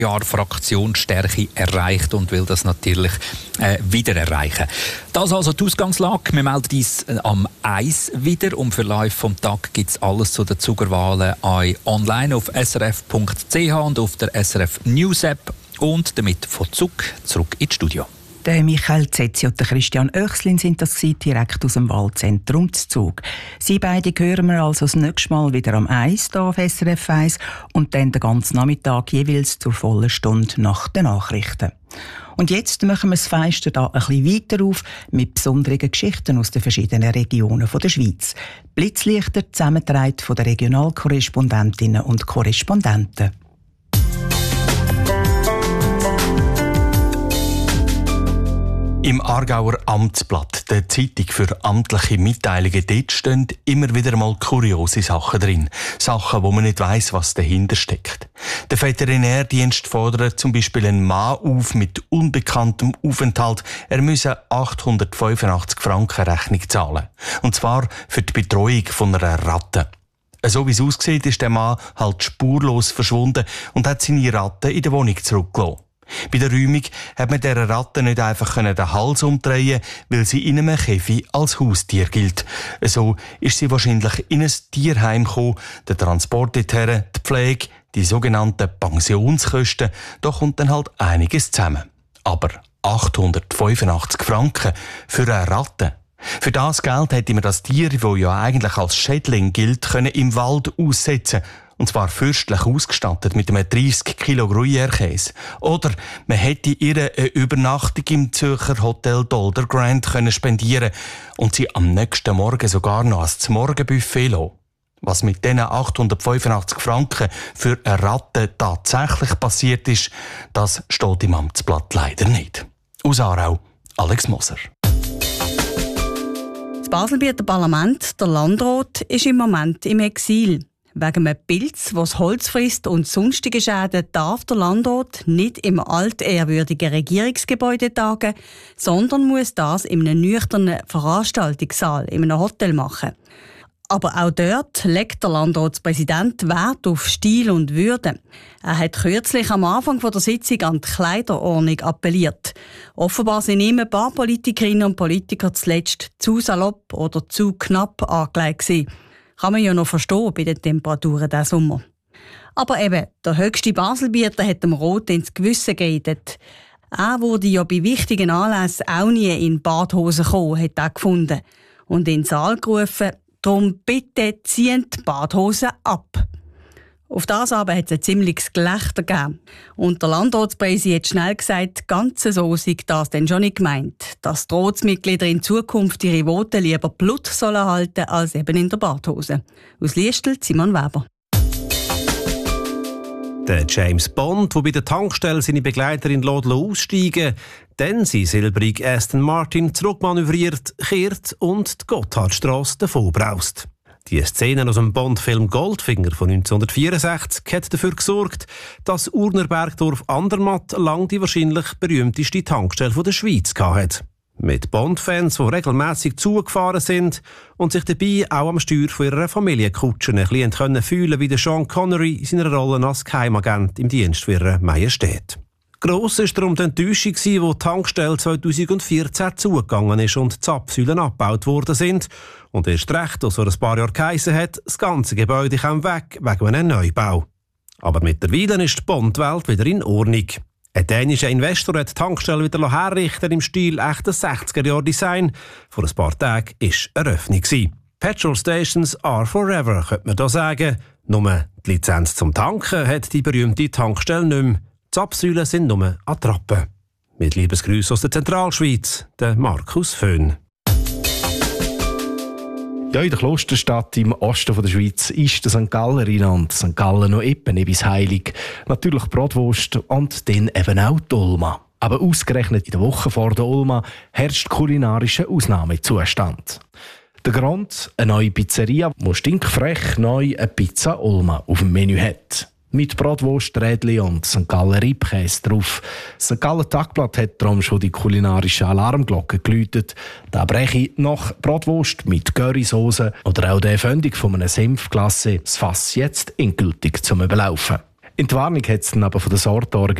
Jahr Fraktionsstärke erreicht und will das natürlich wieder erreichen. Das also die Ausgangslage. Wir melden uns am 1 wieder und für live vom Tag gibt es alles zu den Zugerwahlen online auf srf.ch und auf der SRF News App und damit von Zug zurück ins Studio. Der Michael Zetzi und der Christian Oechslin sind das direkt aus dem Wahlzentrum zu Zug. Sie beide hören wir also das nächste Mal wieder am 1 hier auf SRF 1 und dann den ganzen Nachmittag jeweils zur vollen Stunde nach den Nachrichten. Und jetzt machen wir das Fenster da ein bisschen weiter auf mit besonderen Geschichten aus den verschiedenen Regionen der Schweiz. Blitzlichter zusammengetragen von den Regionalkorrespondentinnen und Korrespondenten. Im Aargauer Amtsblatt, der Zeitung für amtliche Mitteilungen, dort stehen immer wieder mal kuriose Sachen drin. Sachen, wo man nicht weiss, was dahinter steckt. Der Veterinärdienst fordert zum Beispiel einen Mann auf mit unbekanntem Aufenthalt. Er müsse 885 Franken Rechnung zahlen. Und zwar für die Betreuung von einer Ratte. So wie es aussieht, ist der Mann halt spurlos verschwunden und hat seine Ratte in der Wohnung zurückgelassen. Bei der Räumung hat man dieser Ratte nicht einfach den Hals umdrehen, weil sie in einem Käfig als Haustier gilt. So ist sie wahrscheinlich in ein Tierheim gekommen. Der Transport dorthin, die Pflege, die sogenannten Pensionskosten, da kommt dann halt einiges zusammen. Aber 885 Franken für eine Ratte. Für das Geld hätte man das Tier, das ja eigentlich als Schädling gilt, im Wald aussetzen können. Und zwar fürstlich ausgestattet mit einem 30 Kilo Gruyère-Käse. Oder man hätte ihr eine Übernachtung im Zürcher Hotel Dolder Grand spendieren und sie am nächsten Morgen sogar noch als Morgenbuffet lassen. Was mit diesen 885 Franken für eine Ratte tatsächlich passiert ist, das steht im Amtsblatt leider nicht. Aus Aarau, Alex Moser. Das Baselbieter Parlament, der Landrat, ist im Moment im Exil. Wegen einem Pilz, das Holz frisst und sonstige Schäden darf der Landrat nicht im altehrwürdigen Regierungsgebäude tagen, sondern muss das in einem nüchternen Veranstaltungssaal in einem Hotel machen. Aber auch dort legt der Landratspräsident Wert auf Stil und Würde. Er hat kürzlich am Anfang der Sitzung an die Kleiderordnung appelliert. Offenbar sind ihm ein paar Politikerinnen und Politiker zuletzt zu salopp oder zu knapp angelegt gewesen. Kann man ja noch verstehen bei den Temperaturen diesen Sommer. Aber eben, der höchste Baselbieter hat dem Rot ins Gewissen geredet. Er wurde ja bei wichtigen Anlässen auch nie in Badhosen kommen, hat er gefunden. Und in den Saal gerufen, darum bitte ziehen die Badhosen ab. Auf das aber hat es ein ziemliches Gelächter gegeben. Und der Landratspräsident hat schnell gesagt, ganz so sei das denn schon nicht gemeint, dass die Ratsmitglieder in Zukunft ihre Voten lieber Blut sollen halten als eben in der Badhose. Aus Liestel, Simon Weber. Der James Bond, der bei der Tankstelle seine Begleiterin aussteigen lässt, dann sein silbrige Aston Martin zurückmanövriert, kehrt und die Gotthardstrasse davon braust. Die Szene aus dem Bond-Film Goldfinger von 1964 hat dafür gesorgt, dass Urnerbergdorf Andermatt lang die wahrscheinlich berühmteste Tankstelle der Schweiz hatte. Mit Bond-Fans, die regelmässig zugefahren sind und sich dabei auch am Steuer von ihrer Familienkutsche ein bisschen fühlen wie Sean Connery in seiner Rolle als Geheimagent im Dienst für ihre Majestät. Gross war darum die Enttäuschung, wo die Tankstelle 2014 zugegangen ist und die Zapfsäulen abgebaut worden sind. Und erst recht, als vor ein paar Jahren geheissen hat, das ganze Gebäude kam weg wegen einem Neubau. Aber mittlerweile ist die Bondwelt wieder in Ordnung. Ein dänischer Investor hat die Tankstelle wieder herrichten im Stil echtes 60er-Jahr-Design. Vor ein paar Tagen war Eröffnung. Petrol Stations are forever, könnte man da sagen. Nur die Lizenz zum Tanken hat die berühmte Tankstelle nicht mehr. Die Zapfsäulen sind nur Attrappen. Mit Liebesgrüßen aus der Zentralschweiz, der Markus Föhn. Ja, in der Klosterstadt im Osten der Schweiz ist der St. Galler Rheinland. St. Gallen noch eben bis heilig. Natürlich Bratwurst und dann eben auch die Olma. Aber ausgerechnet in der Woche vor der Olma herrscht kulinarischer Ausnahmezustand. Der Grund, eine neue Pizzeria, die stinkfrech neu eine Pizza Olma auf dem Menü hat. Mit Bratwurst, Rädli und St. Galler Riebkäse drauf. Das St. Galler Tagblatt hat darum schon die kulinarische Alarmglocke geläutet. Da breche nach Bratwurst mit Currysoße oder auch der Fündig von einem Senfglasse das Fass jetzt endgültig zum Überlaufen. In die Warnung hat es dann aber von der Sorte